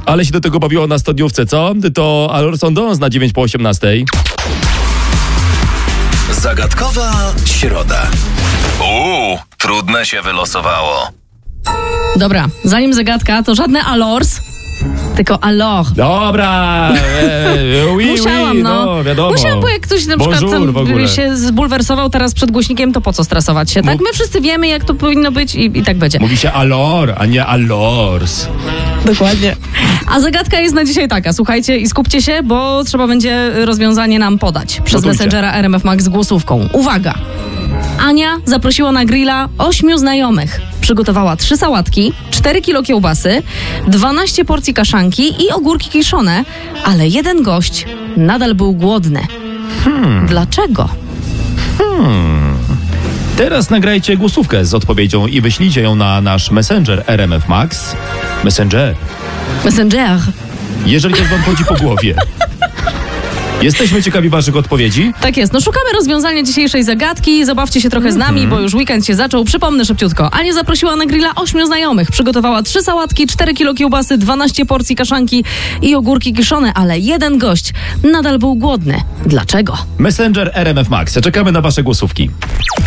Ale się do tego bawiło na studniówce, co? To Alors Sondons na 9 po 18. Zagadkowa środa. Trudne się wylosowało. Dobra, zanim zagadka, to żadne alors, tylko alors. Dobra, Musiałam, no. wiadomo. Musiałam, bo jak ktoś na przykład Bonjour w ogóle. się zbulwersował teraz przed głośnikiem, to po co stresować się, tak? My wszyscy wiemy, jak to powinno być i tak będzie. Mówi się alors, a nie alors. Dokładnie. A zagadka jest na dzisiaj taka, słuchajcie i skupcie się, bo trzeba będzie rozwiązanie nam podać przez Gotujcie. Messengera RMF Max z głosówką. Uwaga! Ania zaprosiła na grilla 8 znajomych. Przygotowała 3 sałatki, 4 kilo kiełbasy, 12 porcji kaszanki i ogórki kiszone, ale jeden gość nadal był głodny. Dlaczego? Teraz nagrajcie głosówkę z odpowiedzią i wyślijcie ją na nasz Messenger RMF Max. Messenger. Jeżeli coś wam chodzi po głowie. Jesteśmy ciekawi waszych odpowiedzi. Tak jest, no szukamy rozwiązania dzisiejszej zagadki, zabawcie się trochę z nami, bo już weekend się zaczął. Przypomnę szybciutko, Ania zaprosiła na grilla 8 znajomych, przygotowała 3 sałatki, 4 kilo kiełbasy, 12 porcji kaszanki i ogórki kiszone, ale jeden gość nadal był głodny. Dlaczego? Messenger RMF Max. Czekamy na wasze głosówki.